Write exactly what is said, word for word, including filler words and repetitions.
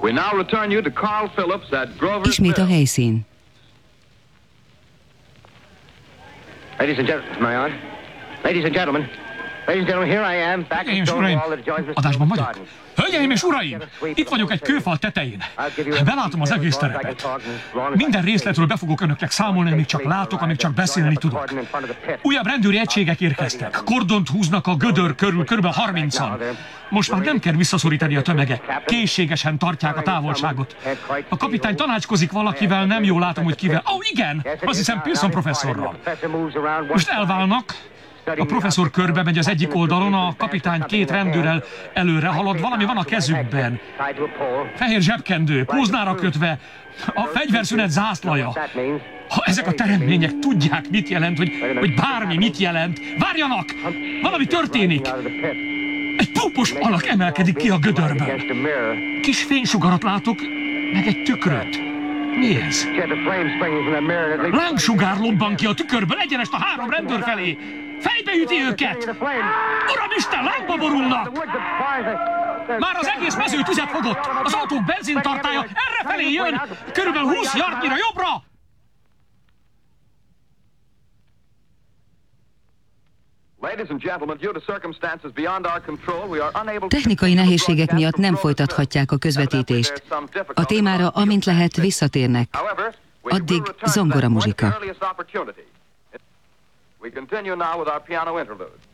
Ismét a helyszín. Ladies and gentlemen, my aunt. Ladies and gentlemen. Ladies and gentlemen, here I am, back in Stonewall that adjoins Mister Adásban Moore's vagyok? garden. Hölgyeim és uraim! Itt vagyok egy kőfal tetején. Belátom az egész terepet. Minden részletről be fogok önöknek számolni, amíg csak látok, amíg csak beszélni tudok. Újabb rendőri egységek érkeztek. Kordont húznak a gödör körül, körülbelül harmincan. Most már nem kell visszaszorítani a tömegek. Készségesen tartják a távolságot. A kapitány tanácskozik valakivel, nem jól látom, hogy kivel. Ó, oh, igen! Azt hiszem Pilson professzorral. Most elválnak. A professzor körbe megy az egyik oldalon, a kapitány két rendőrrel előre halad, valami van a kezükben. Fehér zsebkendő, póznára kötve, a fegyverszünet zászlaja. Ha ezek a teremtmények tudják, mit jelent, hogy, hogy bármi mit jelent, várjanak! Valami történik! Egy púpos alak emelkedik ki a gödörből. Kis fénysugarat látok, meg egy tükröt. Mi ez? Lángsugár lobban ki a tükörből egyenest a három rendőr felé. Fejbe üti őket! Uramisten, lángba borulnak! Már az egész mező tüzet fogott! Az autók benzintartálya errefelé jön! Körülbelül húsz yardnyira jobbra! Technikai nehézségek miatt nem folytathatják a közvetítést. A témára, amint lehet, visszatérnek. Addig zongora muzsika. We continue now with our piano interlude.